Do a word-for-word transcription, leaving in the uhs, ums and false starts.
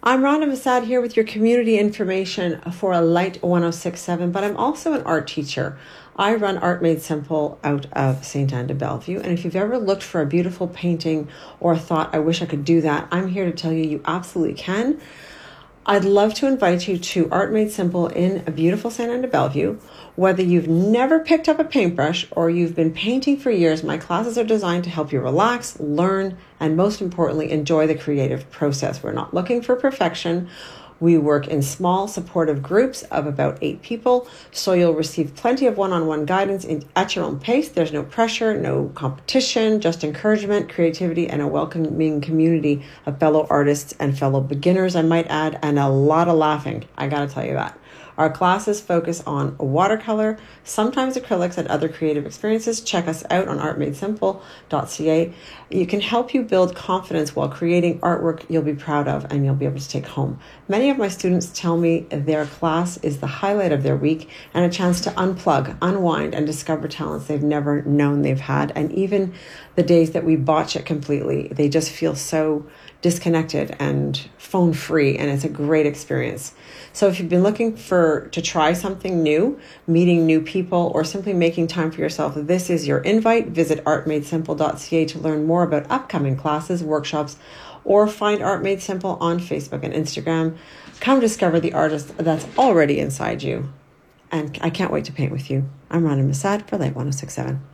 I'm Rhonda Masad here with your community information for Light one oh six point seven, but I'm also an art teacher. I run Art Made Simple out of Saint Anne de Bellevue, and if you've ever looked for a beautiful painting or thought, I wish I could do that, I'm here to tell you you absolutely can. I'd love to invite you to Art Made Simple in a beautiful Saint Anne de Bellevue. Whether you've never picked up a paintbrush or you've been painting for years, my classes are designed to help you relax, learn, and most importantly, enjoy the creative process. We're not looking for perfection. We work in small, supportive groups of about eight people, so you'll receive plenty of one-on-one guidance in, at your own pace. There's no pressure, no competition, just encouragement, creativity, and a welcoming community of fellow artists and fellow beginners, I might add, and a lot of laughing. I gotta tell you that. Our classes focus on watercolor, sometimes acrylics, and other creative experiences. Check us out on art made simple dot c a. You can help you build confidence while creating artwork you'll be proud of and you'll be able to take home. Many of my students tell me their class is the highlight of their week and a chance to unplug, unwind, and discover talents they've never known they've had. And even the days that we botch it completely, they just feel so disconnected and phone free, and it's a great experience. So if you've been looking for to try something new, meeting new people, or simply making time for yourself, this is your invite. Visit art made simple dot c a to learn more about upcoming classes, workshops, or find Art Made Simple on Facebook and Instagram. Come discover the artist that's already inside you. And I can't wait to paint with you. I'm Rhonda Masad for Light one oh six point seven.